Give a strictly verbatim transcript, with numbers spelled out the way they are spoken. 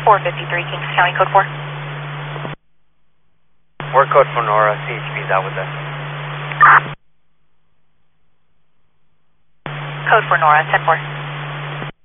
four fifty-three, Kings County, code four. We're code for Nora, C H P's out with us. Code for Nora, ten four.